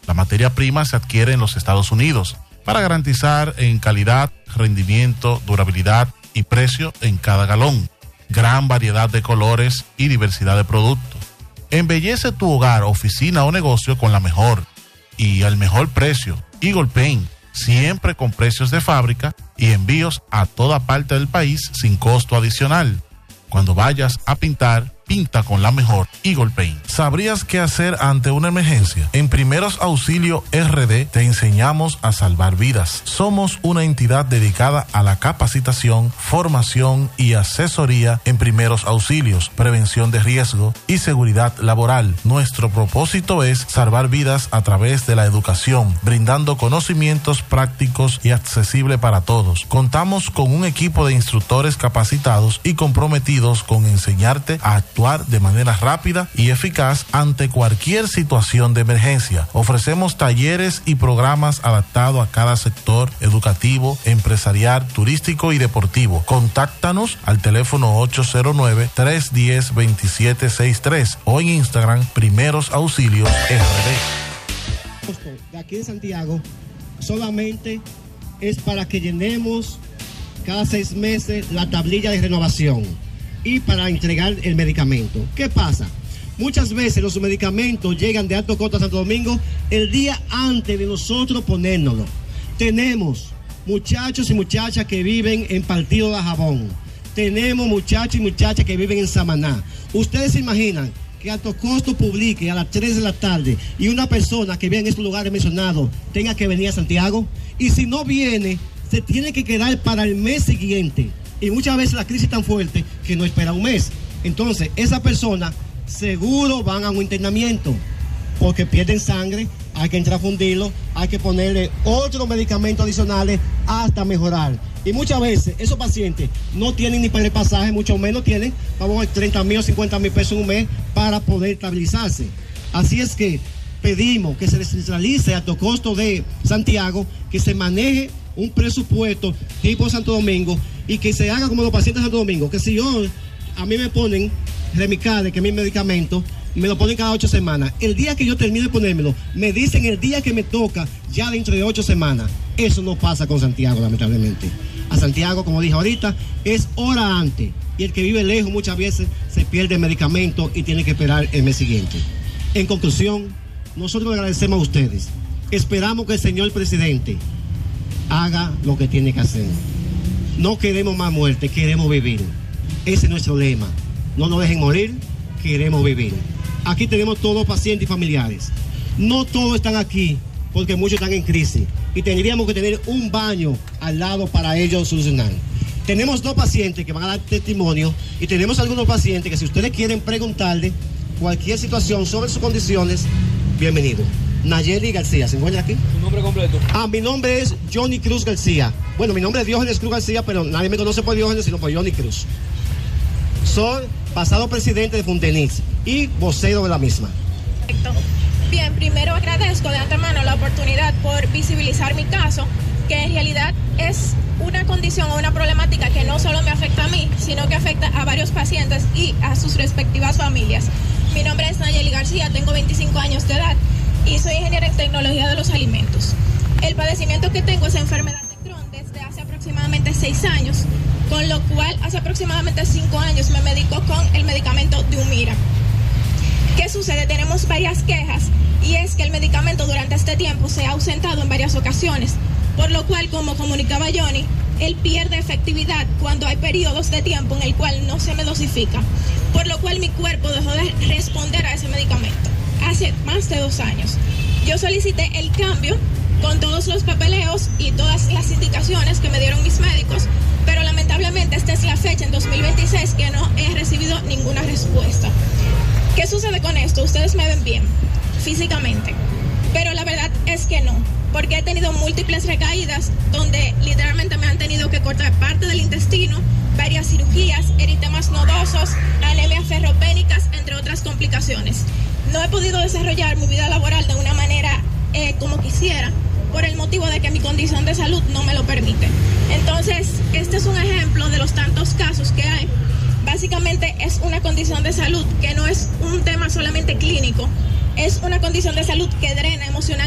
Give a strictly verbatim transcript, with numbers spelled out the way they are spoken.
La materia prima se adquiere en los Estados Unidos para garantizar en calidad, rendimiento, durabilidad y precio en cada galón. Gran variedad de colores y diversidad de productos. Embellece tu hogar, oficina o negocio con la mejor y al mejor precio. Eagle Paint, siempre con precios de fábrica y envíos a toda parte del país sin costo adicional. Cuando vayas a pintar, pinta con la mejor Eagle Paint. ¿Sabrías qué hacer ante una emergencia? En Primeros Auxilio R D te enseñamos a salvar vidas. Somos una entidad dedicada a la capacitación, formación y asesoría en primeros auxilios, prevención de riesgo y seguridad laboral. Nuestro propósito es salvar vidas a través de la educación, brindando conocimientos prácticos y accesibles para todos. Contamos con un equipo de instructores capacitados y comprometidos con enseñarte a actuar de manera rápida y eficaz ante cualquier situación de emergencia. Ofrecemos talleres y programas adaptados a cada sector educativo, empresarial, turístico y deportivo. Contáctanos al teléfono ocho cero nueve, tres uno cero, dos siete seis tres o en Instagram Primeros Auxilios R D. De aquí de Santiago solamente es para que llenemos cada seis meses la tablilla de renovación y para entregar el medicamento. ¿Qué pasa? Muchas veces los medicamentos llegan de Alto Costa a Santo Domingo el día antes de nosotros ponérnoslo. Tenemos muchachos y muchachas que viven en Partido de Jabón. Tenemos muchachos y muchachas que viven en Samaná. Ustedes se imaginan que Alto Costo publique a las tres de la tarde y una persona que vive en estos lugares mencionados tenga que venir a Santiago, y si no viene, se tiene que quedar para el mes siguiente. Y muchas veces la crisis es tan fuerte que no espera un mes. Entonces, esa persona seguro van a un internamiento porque pierden sangre, hay que entrar a fundirlo, hay que ponerle otros medicamentos adicionales hasta mejorar. Y muchas veces esos pacientes no tienen ni para el pasaje, mucho menos tienen, vamos a treinta mil o cincuenta mil pesos en un mes para poder estabilizarse. Así es que pedimos que se descentralice a Alto Costo de Santiago, que se maneje un presupuesto tipo Santo Domingo y que se haga como los pacientes de Santo Domingo, que si yo, a mí me ponen Remicade, que es mi medicamento, me lo ponen cada ocho semanas. El día que yo termine de ponérmelo, me dicen el día que me toca, ya dentro de ocho semanas. Eso no pasa con Santiago, lamentablemente. A Santiago, como dije ahorita, es hora antes. Y el que vive lejos muchas veces se pierde el medicamento y tiene que esperar el mes siguiente. En conclusión, nosotros le agradecemos a ustedes. Esperamos que el señor presidente haga lo que tiene que hacer. No queremos más muerte, queremos vivir. Ese es nuestro lema. No nos dejen morir, queremos vivir. Aquí tenemos todos pacientes y familiares. No todos están aquí porque muchos están en crisis y tendríamos que tener un baño al lado para ellos solucionar. Tenemos dos pacientes que van a dar testimonio y tenemos algunos pacientes que si ustedes quieren preguntarle cualquier situación sobre sus condiciones, bienvenido. Nayeli García, ¿se encuentra aquí? ¿Su nombre completo? Ah, mi nombre es Johnny Cruz García. Bueno, mi nombre es Diógenes Cruz García, pero nadie me conoce por Diógenes, sino por Johnny Cruz. Soy pasado presidente de Funtenix y vocero de la misma. Perfecto. Bien, primero agradezco de antemano la oportunidad por visibilizar mi caso, que en realidad es una condición o una problemática que no solo me afecta a mí, sino que afecta a varios pacientes y a sus respectivas familias. Mi nombre es Nayeli García, tengo veinticinco años de edad y soy ingeniera en tecnología de los alimentos. El padecimiento que tengo es enfermedad de Crohn desde hace aproximadamente seis años, con lo cual hace aproximadamente cinco años me medico con el medicamento de Humira. ¿Qué sucede? Tenemos varias quejas y es que el medicamento durante este tiempo se ha ausentado en varias ocasiones, por lo cual, como comunicaba Johnny, él pierde efectividad cuando hay periodos de tiempo en el cual no se me dosifica, por lo cual mi cuerpo dejó de responder a ese medicamento hace más de dos años. Yo solicité el cambio con todos los papeleos y todas las indicaciones que me dieron mis médicos, pero lamentablemente esta es la fecha en dos mil veintiséis que no he recibido ninguna respuesta. ¿Qué sucede con esto? Ustedes me ven bien físicamente, pero la verdad es que no, porque he tenido múltiples recaídas donde literalmente me han tenido que cortar parte del intestino, varias cirugías, eritemas nodosos, anemias ferropénicas, entre otras complicaciones. No he podido desarrollar mi vida laboral de una manera eh, como quisiera, por el motivo de que mi condición de salud no me lo permite. Entonces, este es un ejemplo de los tantos casos que hay. Básicamente es una condición de salud que no es un tema solamente clínico, es una condición de salud que drena emocionalmente